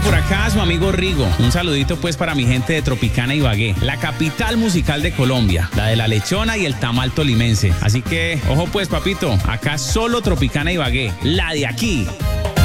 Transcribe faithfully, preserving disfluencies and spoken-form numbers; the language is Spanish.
por acá su amigo Rigo. Un saludito pues para mi gente de Tropicana Ibagué, la capital musical de Colombia, la de la lechona y el tamal tolimense. Así que, ojo pues papito, acá solo Tropicana Ibagué, la de aquí.